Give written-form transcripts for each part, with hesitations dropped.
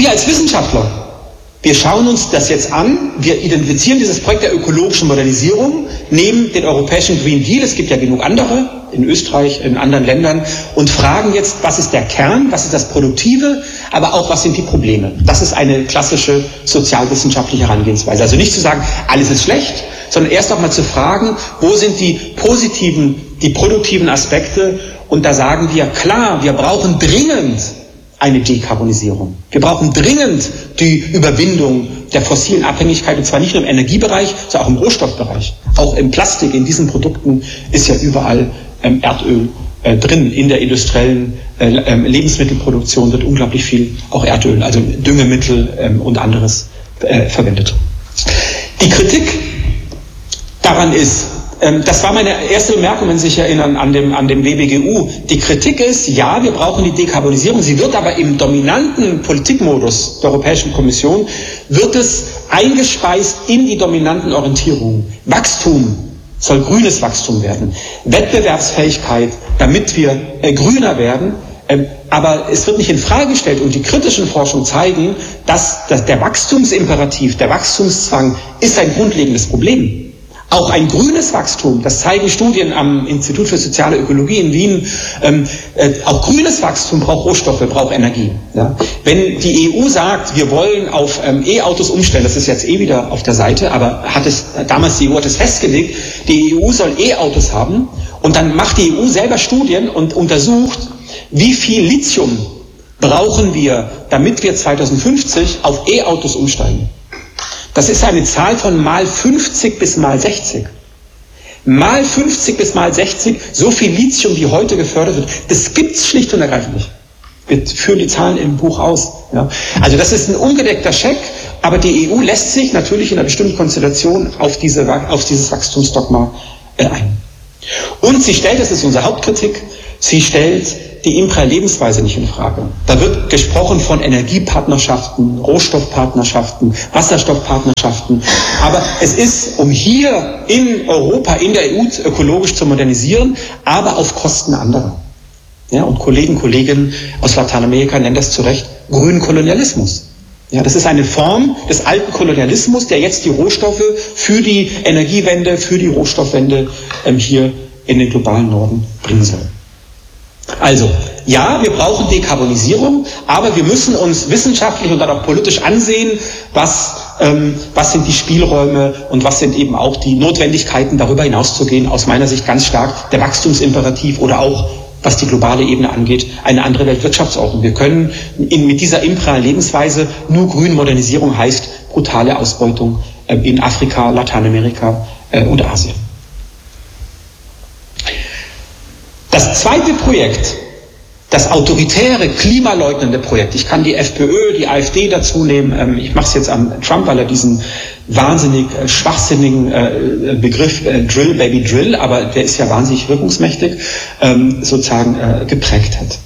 Wir als Wissenschaftler, wir schauen uns das jetzt an, wir identifizieren dieses Projekt der ökologischen Modernisierung, nehmen den europäischen Green Deal, es gibt ja genug andere, in Österreich, in anderen Ländern, und fragen jetzt, was ist der Kern, was ist das Produktive, aber auch, was sind die Probleme. Das ist eine klassische sozialwissenschaftliche Herangehensweise. Also nicht zu sagen, alles ist schlecht, sondern erst auch mal zu fragen, wo sind die positiven, die produktiven Aspekte, und da sagen wir, klar, wir brauchen dringend eine Dekarbonisierung. Wir brauchen dringend die Überwindung der fossilen Abhängigkeit, und zwar nicht nur im Energiebereich, sondern auch im Rohstoffbereich. Auch im Plastik, in diesen Produkten ist ja überall Erdöl drin. In der industriellen Lebensmittelproduktion wird unglaublich viel auch Erdöl, also Düngemittel und anderes verwendet. Die Kritik daran ist, das war meine erste Bemerkung, wenn Sie sich erinnern, an dem WBGU. Die Kritik ist, ja, wir brauchen die Dekarbonisierung. Sie wird aber im dominanten Politikmodus der Europäischen Kommission, wird es eingespeist in die dominanten Orientierungen. Wachstum soll grünes Wachstum werden. Wettbewerbsfähigkeit, damit wir grüner werden. Aber es wird nicht in Frage gestellt, und die kritischen Forschungen zeigen, dass der Wachstumsimperativ, der Wachstumszwang ist ein grundlegendes Problem. Auch ein grünes Wachstum, das zeigen Studien am Institut für soziale Ökologie in Wien, auch grünes Wachstum braucht Rohstoffe, braucht Energie. Ja? Wenn die EU sagt, wir wollen auf E-Autos umstellen, das ist jetzt wieder auf der Seite, aber damals die EU hat es festgelegt, die EU soll E-Autos haben, und dann macht die EU selber Studien und untersucht, wie viel Lithium brauchen wir, damit wir 2050 auf E-Autos umsteigen. Das ist eine Zahl von mal 50 bis mal 60. Mal 50 bis mal 60, so viel Lithium, wie heute gefördert wird, das gibt es schlicht und ergreifend nicht. Wir führen die Zahlen im Buch aus. Ja. Also das ist ein ungedeckter Scheck, aber die EU lässt sich natürlich in einer bestimmten Konstellation auf dieses Wachstumsdogma ein. Und sie stellt, das ist unsere Hauptkritik, sie stellt die imperiale Lebensweise nicht in Frage. Da wird gesprochen von Energiepartnerschaften, Rohstoffpartnerschaften, Wasserstoffpartnerschaften. Aber es ist, um hier in Europa, in der EU ökologisch zu modernisieren, aber auf Kosten anderer. Ja, und Kolleginnen aus Lateinamerika nennen das zu Recht grünen Kolonialismus. Ja, das ist eine Form des alten Kolonialismus, der jetzt die Rohstoffe für die Energiewende, für die Rohstoffwende hier in den globalen Norden bringen soll. Also, ja, wir brauchen Dekarbonisierung, aber wir müssen uns wissenschaftlich und dann auch politisch ansehen, was sind die Spielräume und was sind eben auch die Notwendigkeiten, darüber hinauszugehen. Aus meiner Sicht ganz stark der Wachstumsimperativ oder auch, was die globale Ebene angeht, eine andere Weltwirtschaftsordnung. Wir können mit dieser imperialen Lebensweise, nur Grünmodernisierung heißt brutale Ausbeutung in Afrika, Lateinamerika und Asien. Das zweite Projekt, das autoritäre, klimaleugnende Projekt, ich kann die FPÖ, die AfD dazu nehmen, ich mache es jetzt an Trump, weil er diesen wahnsinnig schwachsinnigen Begriff Drill, Baby Drill, aber der ist ja wahnsinnig wirkungsmächtig, sozusagen geprägt hat.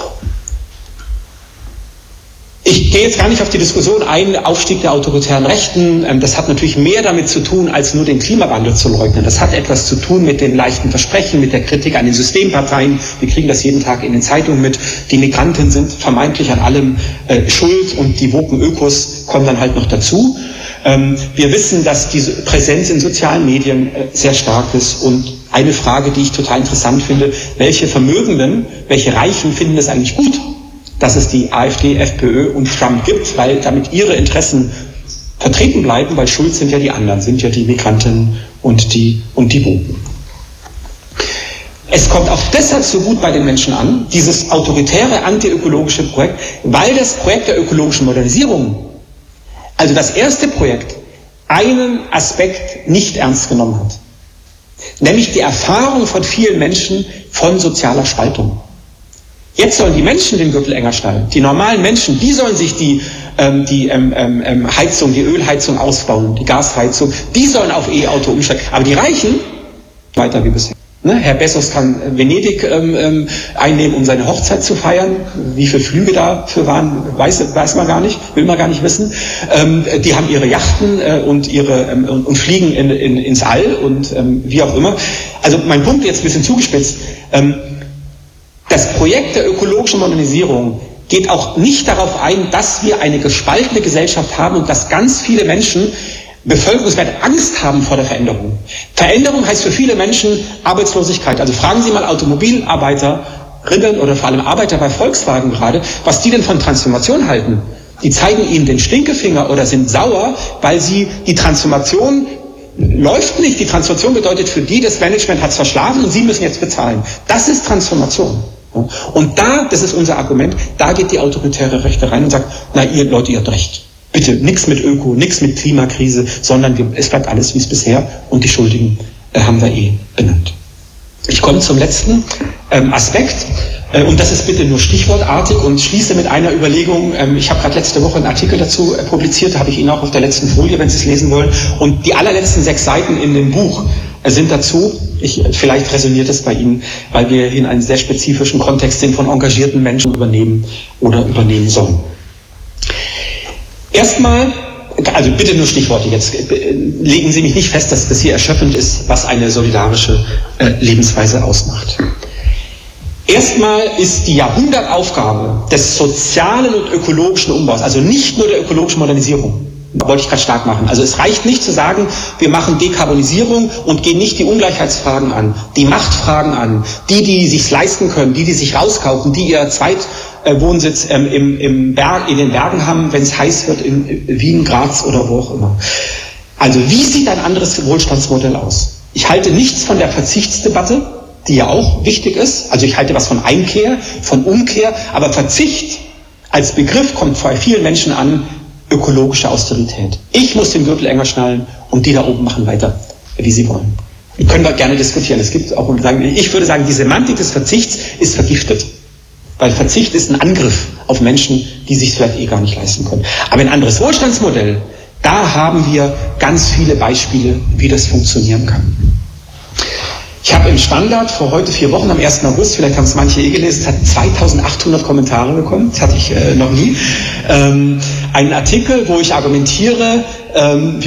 Ich gehe jetzt gar nicht auf die Diskussion ein, Aufstieg der autoritären Rechten. Das hat natürlich mehr damit zu tun, als nur den Klimawandel zu leugnen. Das hat etwas zu tun mit den leichten Versprechen, mit der Kritik an den Systemparteien. Wir kriegen das jeden Tag in den Zeitungen mit. Die Migranten sind vermeintlich an allem schuld und die woken Ökos kommen dann halt noch dazu. Wir wissen, dass diese Präsenz in sozialen Medien sehr stark ist. Und eine Frage, die ich total interessant finde, welche Vermögenden, welche Reichen finden es eigentlich gut, dass es die AfD, FPÖ und Trump gibt, weil damit ihre Interessen vertreten bleiben, weil schuld sind ja die anderen, sind ja die Migranten und die Woken. Es kommt auch deshalb so gut bei den Menschen an, dieses autoritäre, antiökologische Projekt, weil das Projekt der ökologischen Modernisierung, also das erste Projekt, einen Aspekt nicht ernst genommen hat. Nämlich die Erfahrung von vielen Menschen von sozialer Spaltung. Jetzt sollen die Menschen den Gürtel enger schnallen. Die normalen Menschen, die sollen sich die Heizung, die Ölheizung ausbauen, die Gasheizung, die sollen auf E-Auto umsteigen. Aber die Reichen, weiter wie bisher. Ne? Herr Bezos kann Venedig einnehmen, um seine Hochzeit zu feiern. Wie viele Flüge dafür waren, weiß man gar nicht, will man gar nicht wissen. Die haben ihre Yachten und fliegen ins All und wie auch immer. Also mein Punkt jetzt ein bisschen zugespitzt. Das Projekt der ökologischen Modernisierung geht auch nicht darauf ein, dass wir eine gespaltene Gesellschaft haben und dass ganz viele Menschen bevölkerungsweit Angst haben vor der Veränderung. Veränderung heißt für viele Menschen Arbeitslosigkeit. Also fragen Sie mal Automobilarbeiterinnen oder vor allem Arbeiter bei Volkswagen gerade, was die denn von Transformation halten. Die zeigen Ihnen den Stinkefinger oder sind sauer, weil sie die Transformation läuft nicht. Die Transformation bedeutet für die, das Management hat es verschlafen und sie müssen jetzt bezahlen. Das ist Transformation. Und da, das ist unser Argument, da geht die autoritäre Rechte rein und sagt, na ihr Leute, ihr habt recht. Bitte, nichts mit Öko, nichts mit Klimakrise, sondern es bleibt alles wie es bisher und die Schuldigen haben wir benannt. Ich komme zum letzten Aspekt und das ist bitte nur stichwortartig und schließe mit einer Überlegung. Ich habe gerade letzte Woche einen Artikel dazu publiziert, habe ich Ihnen auch auf der letzten Folie, wenn Sie es lesen wollen. Und die allerletzten 6 Seiten in dem Buch sind dazu, vielleicht resoniert es bei Ihnen, weil wir hier in einem sehr spezifischen Kontext sind, von engagierten Menschen übernehmen oder sollen. Erstmal, also bitte nur Stichworte jetzt, legen Sie mich nicht fest, dass das hier erschöpfend ist, was eine solidarische Lebensweise ausmacht. Erstmal ist die Jahrhundertaufgabe des sozialen und ökologischen Umbaus, also nicht nur der ökologischen Modernisierung, wollte ich gerade stark machen. Also es reicht nicht zu sagen, wir machen Dekarbonisierung und gehen nicht die Ungleichheitsfragen an, die Machtfragen an, die sich's leisten können, die sich rauskaufen, die ihr Zweitwohnsitz in den Bergen haben, wenn es heiß wird in Wien, Graz oder wo auch immer. Also wie sieht ein anderes Wohlstandsmodell aus? Ich halte nichts von der Verzichtsdebatte, die ja auch wichtig ist. Also ich halte was von Einkehr, von Umkehr, aber Verzicht als Begriff kommt bei vielen Menschen an, ökologische Austerität. Ich muss den Gürtel enger schnallen und die da oben machen weiter, wie sie wollen. Können wir gerne diskutieren. Es gibt auch, ich würde sagen, die Semantik des Verzichts ist vergiftet. Weil Verzicht ist ein Angriff auf Menschen, die sich vielleicht gar nicht leisten können. Aber ein anderes Wohlstandsmodell, da haben wir ganz viele Beispiele, wie das funktionieren kann. Ich habe im Standard vor heute 4 Wochen, am 1. August, vielleicht haben es manche gelesen, es hat 2800 Kommentare bekommen, das hatte ich noch nie, einen Artikel, wo ich argumentiere,